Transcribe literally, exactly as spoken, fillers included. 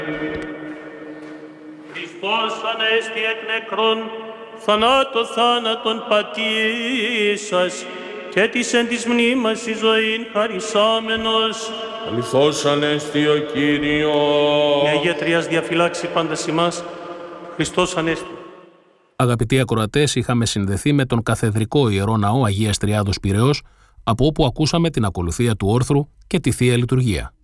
Χριστός ανέστη εκ νεκρών, θανάτω θάνατον πατήσας, και της εν της μνήμας η ζωήν χαρισάμενος. Αληθώς ανέστη ο Κύριος. Η Αγία Τριάς διαφυλάξει πάντας ημάς. Χριστός ανέστη. Αγαπητοί ακροατές, είχαμε συνδεθεί με τον Καθεδρικό Ιερό Ναό Αγίας Τριάδος Πειραιώς, από όπου ακούσαμε την ακολουθία του όρθρου και τη Θεία Λειτουργία.